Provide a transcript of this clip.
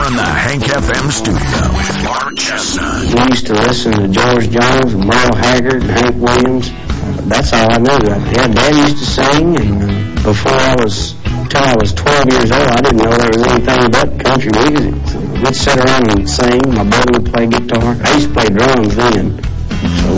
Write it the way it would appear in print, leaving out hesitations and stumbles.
from the Hank FM studio with Mark Chestnut. We used to listen to George Jones and Merle Haggard and Hank Williams. That's all I knew. Yeah, Dad used to sing, and till I was 12 years old, I didn't know there was anything but country music. So we'd sit around and sing. My brother would play guitar. I used to play drums then. So